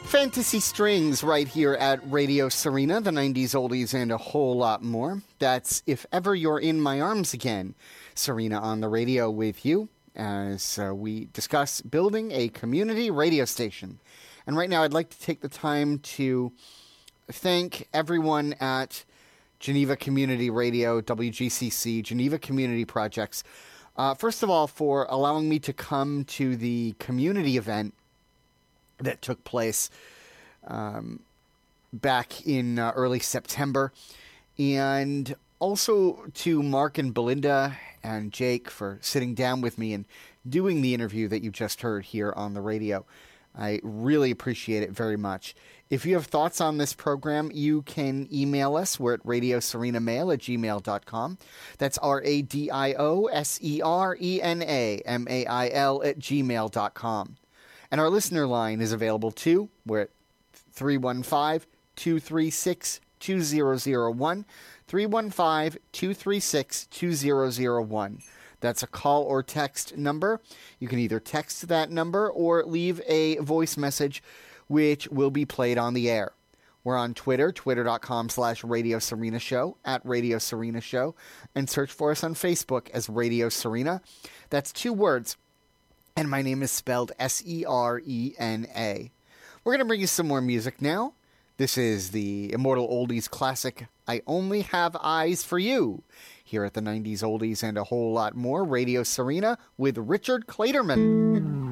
Fantasy Strings right here at Radio Serena, the 90s oldies and a whole lot more. That's If Ever You're in My Arms Again. Serena on the radio with you as we discuss building a community radio station. And right now I'd like to take the time to thank everyone at Geneva Community Radio, WGCC, Geneva Community Projects. First of all, for allowing me to come to the community event that took place back in early September. And also to Mark and Belinda and Jake for sitting down with me and doing the interview that you just heard here on the radio. I really appreciate it very much. If you have thoughts on this program, you can email us. We're at radioserenamail@gmail.com. That's radioserenamail@gmail.com. And our listener line is available too. We're at 315-236-2001, 315-236-2001. That's a call or text number. You can either text that number or leave a voice message, which will be played on the air. We're on Twitter, twitter.com/Radio Serena Show, at Radio Serena Show, and search for us on Facebook as Radio Serena. That's 2 words. And my name is spelled Serena. We're going to bring you some more music now. This is the Immortal Oldies classic, I Only Have Eyes for You, here at the 90s Oldies and a whole lot more, Radio Serena with Richard Clayderman.